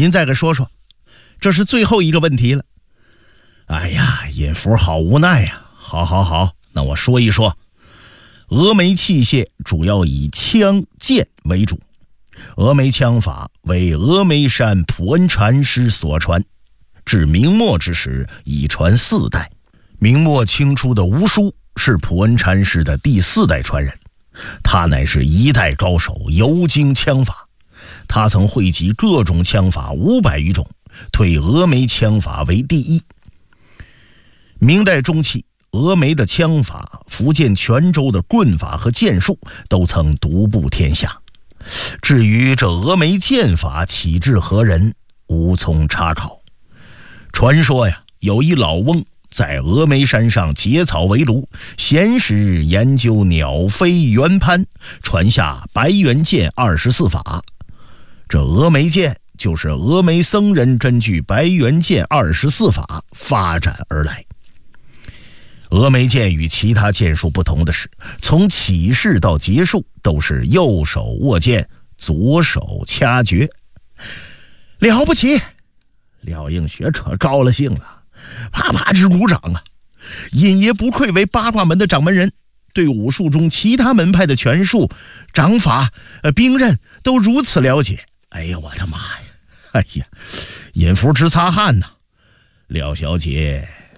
您再给说说，这是最后一个问题了。哎呀，尹福好无奈呀。好，那我说一说。峨眉器械主要以枪剑为主，峨眉枪法为峨眉山普恩禅师所传，至明末之时已传4代。明末清初的吴书是普恩禅师的第4代传人，他乃是一代高手，尤精枪法。他曾汇集各种枪法500余种，推峨眉枪法为第一。明代中期，峨眉的枪法、福建泉州的棍法和剑术都曾独步天下。至于这峨眉剑法起自何人，无从查考。传说呀，有一老翁在峨眉山上结草为炉，闲时研究鸟飞猿攀，传下白猿剑24法。这峨眉剑就是峨眉僧人根据白猿剑24法发展而来。峨眉剑与其他剑术不同的是，从起势到结束都是右手握剑，左手掐诀。了不起！廖应学可高了兴了，啪啪直鼓掌啊！尹爷不愧为八卦门的掌门人，对武术中其他门派的拳术、掌法、兵刃都如此了解。哎呀，我的妈呀！哎呀，尹福直擦汗呐！廖小姐